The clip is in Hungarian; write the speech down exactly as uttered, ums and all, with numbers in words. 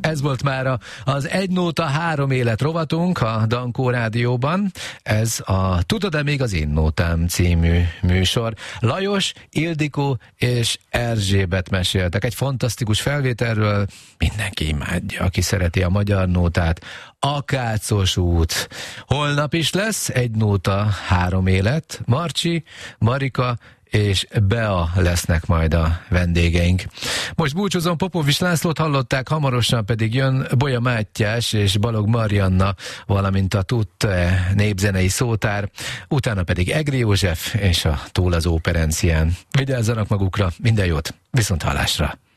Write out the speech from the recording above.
Ez volt már az Egy Nóta Három Élet rovatunk a Dankó Rádióban. Ez a Tudod-e még az én nótám című műsor. Lajos, Ildikó és Erzsébet meséltek egy fantasztikus felvételről. Mindenki imádja, aki szereti a magyar nótát. Akácos út. Holnap is lesz Egy Nóta Három Élet. Marcsi, Marika és Bea lesznek majd a vendégeink. Most búcsúzom, Popovics Lászlót hallották, hamarosan pedig jön Bolya Mátyás és Balog Marianna, valamint a Tudte népzenei szótár, utána pedig Egri József és a Túl az óperencián. Vigyázzanak magukra, minden jót, viszont hallásra!